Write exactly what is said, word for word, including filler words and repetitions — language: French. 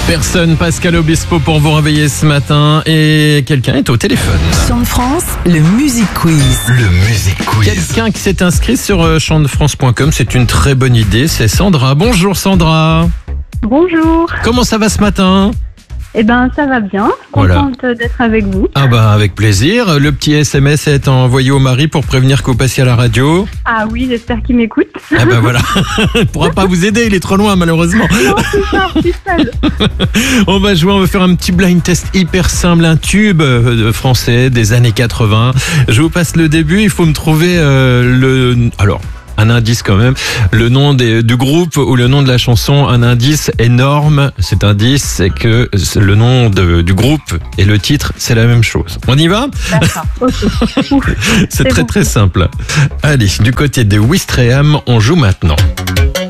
Personne, Pascal Obispo pour vous réveiller ce matin et quelqu'un est au téléphone. Chant de France, le Music Quiz. Le Music Quiz. Quelqu'un qui s'est inscrit sur euh, chant de france point com, c'est une très bonne idée, c'est Sandra. Bonjour Sandra. Bonjour. Comment ça va ce matin ? Eh ben, ça va bien. Voilà. Contente d'être avec vous. Ah bah avec plaisir. Le petit S M S est envoyé au mari pour prévenir que vous passiez à la radio. Ah oui, j'espère qu'il m'écoute. Ah bah voilà. Il ne pourra pas vous aider, il est trop loin malheureusement. Non, c'est ça, je suis seule. On va jouer, on va faire un petit blind test hyper simple, un tube euh, français des années quatre-vingts. Je vous passe le début, il faut me trouver euh, le... Alors... Un indice quand même, le nom des, du groupe ou le nom de la chanson, un indice énorme. Cet indice, c'est que le nom de, du groupe et le titre, c'est la même chose. On y va ? D'accord, ok. Ouf. C'est C'est très bon. très simple. Allez, du côté de Ouistreham, on joue maintenant.